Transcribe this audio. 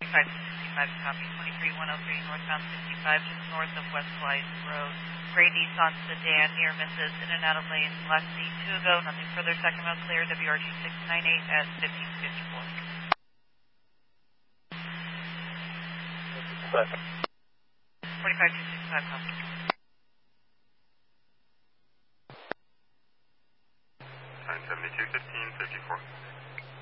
4565, copy. 23103 northbound 65, just north of West Blythe Road. Gray Nissan sedan, near misses, in and out of lanes. Last seen 2 ago, nothing further. Second round clear, WRG 698 at 1554. 45265, copy. 972, 1554.